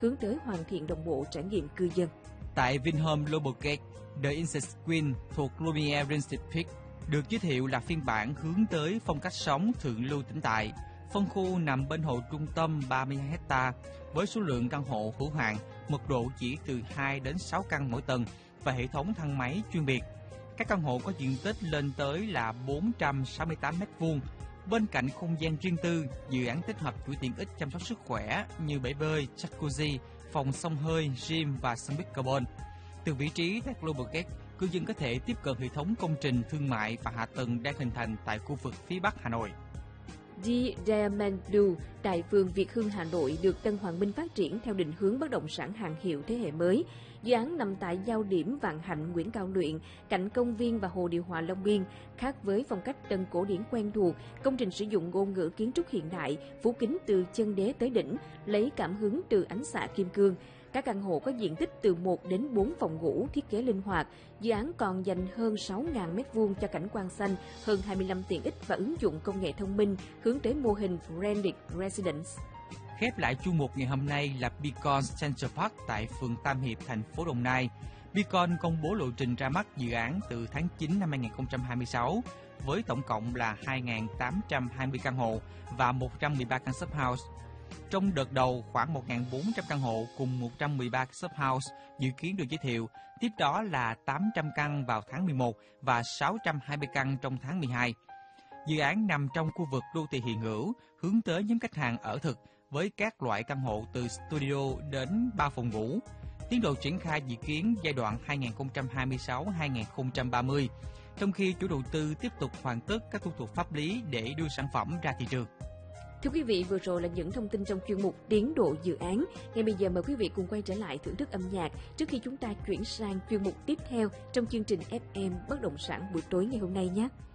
hướng tới hoàn thiện đồng bộ trải nghiệm cư dân. Tại Vinhome Global Gate, The Insect Queen thuộc Lumiere Rincey Peak được giới thiệu là phiên bản hướng tới phong cách sống thượng lưu tĩnh tại. Phân khu nằm bên hồ trung tâm 32 ha với số lượng căn hộ hữu hạn, mật độ chỉ từ 2 đến 6 căn mỗi tầng và hệ thống thang máy chuyên biệt. Các căn hộ có diện tích lên tới là 468 m². Bên cạnh không gian riêng tư, dự án tích hợp chuỗi tiện ích chăm sóc sức khỏe như bể bơi, jacuzzi, phòng xông hơi, gym và sân pickleball. Từ vị trí tại Global Gate, cư dân có thể tiếp cận hệ thống công trình thương mại và hạ tầng đang hình thành tại khu vực phía Bắc Hà Nội. The Diamond Blue tại phường Việt Hưng, Hà Nội được Tân Hoàng Minh phát triển theo định hướng bất động sản hàng hiệu thế hệ mới. Dự án nằm tại giao điểm Vạn Hạnh, Nguyễn Cao Luyện, cạnh công viên và hồ điều hòa Long Biên. Khác với phong cách Tân cổ điển quen thuộc, công trình sử dụng ngôn ngữ kiến trúc hiện đại, phủ kính từ chân đế tới đỉnh, lấy cảm hứng từ ánh xạ kim cương. Các căn hộ có diện tích từ 1 đến 4 phòng ngủ, thiết kế linh hoạt. Dự án còn dành hơn 6.000 m² cho cảnh quan xanh, hơn 25 tiện ích và ứng dụng công nghệ thông minh, hướng tới mô hình Branded Residence. Khép lại chuyên mục ngày hôm nay là Beacon Central Park tại phường Tam Hiệp, thành phố Đồng Nai. Beacon công bố lộ trình ra mắt dự án từ tháng 9 năm 2026 với tổng cộng là 2.820 căn hộ và 113 căn shophouse. Trong đợt đầu, khoảng 1.400 căn hộ cùng 113 shophouse dự kiến được giới thiệu, tiếp đó là 800 căn vào tháng 11 và 620 căn trong tháng 12. Dự án nằm trong khu vực đô thị hiện hữu, hướng tới nhóm khách hàng ở thực với các loại căn hộ từ studio đến 3 phòng ngủ. Tiến độ triển khai dự kiến giai đoạn 2026-2030, trong khi chủ đầu tư tiếp tục hoàn tất các thủ tục pháp lý để đưa sản phẩm ra thị trường. Thưa quý vị, vừa rồi là những thông tin trong chuyên mục Tiến độ dự án. Ngay bây giờ mời quý vị cùng quay trở lại thưởng thức âm nhạc trước khi chúng ta chuyển sang chuyên mục tiếp theo trong chương trình FM Bất động sản buổi tối ngày hôm nay nhé.